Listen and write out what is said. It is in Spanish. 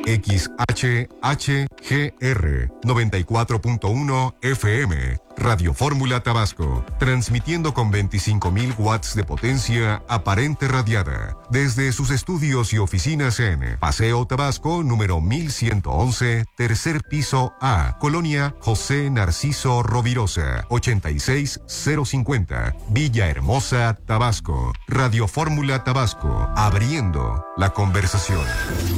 XHHGR 94.1 FM. Radio Fórmula Tabasco, transmitiendo con 25.000 watts de potencia aparente radiada desde sus estudios y oficinas en Paseo Tabasco, número 1111, tercer piso A, Colonia José Narciso Rovirosa, 86050, Villahermosa, Tabasco. Radio Fórmula Tabasco, abriendo la conversación.